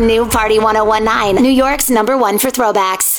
new Party 1019, New York's #1 for throwbacks.